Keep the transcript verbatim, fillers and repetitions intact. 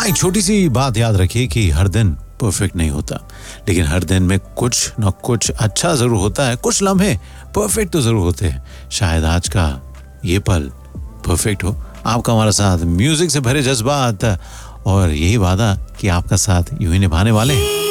हाँ, एक छोटी सी बात याद रखिए कि हर दिन परफेक्ट नहीं होता, लेकिन हर दिन में कुछ न कुछ अच्छा जरूर होता है। कुछ लम्हे परफेक्ट तो जरूर होते हैं। शायद आज का ये पल परफेक्ट हो। आपका हमारा साथ, म्यूजिक से भरे जज्बात और यही वादा कि आपका साथ यूं ही निभाने वाले हैं।